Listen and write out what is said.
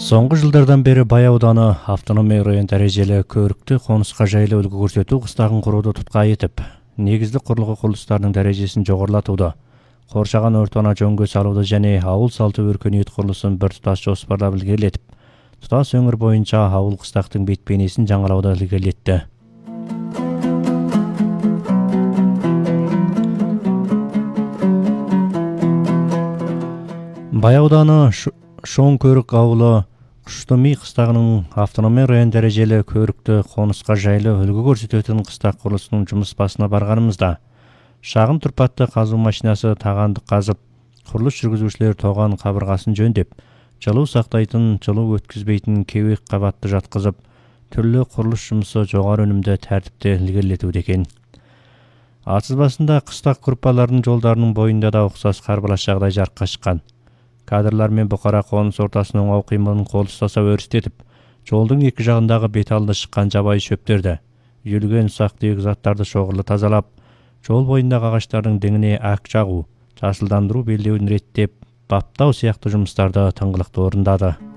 Соңғы жылдардан бері Бай ауданы автономия район дәрежелі көрікті қонысқа жайлы үлгі көрсету қыстағын құруды тұтқа етіп, негізді құрылғы құрылыстарының дәрежесін жоғарылатуды, қоршаған ортаны жөнге салуды және ауыл салты өркениет құрылысын бір тұтас жоспарлап ілгерілетіп, тұтас өңір бойынша ауыл қыстақтың бет-бейнесін жаңалауды ілгерілетті. Бай ауданы Шоң көрік ауылы Құштыми қыстағының автономия район дәрежелі көрікті қонысқа жайлы үлгі көрсететін қыстақ құрылысының жұмыс басына барғанымызда, шағын тұрпатты қазу машинасы тағанды қазып, құрылыс жүргізушілер тоған қабырғасын жөндеп, жылу сақтайтын, жылу өткізбейтін кеуек қабатты жатқызып, түрлі құрылыс жұмысы жоғары өнімді тәртіпте ілгерілетуде екен. Атсыз басында қыстақ құрпалардың жолдарының бойында да ұқсас қарбалас жағдай жарыққа шыққан. Кадрлар мен бұқара қоныс ортасының оңау қимылын қол ұстаса өрістетіп, жолдың екі жағындағы беталды шыққан жабайы шөптерді, үйілген ұсақ-түйек заттарды шоғырлы тазалап, жол бойындағы ағаштардың діңіне ақ жағу, жасылдандыру белдеуін реттеп, баптау сияқты жұмыстарды тыңғылықты орындады.